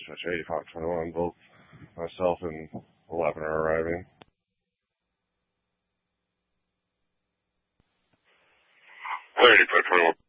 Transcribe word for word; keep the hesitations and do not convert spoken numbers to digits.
dispatch eighty-five twenty-one, both myself and eleven are arriving. eighty-five twenty-one.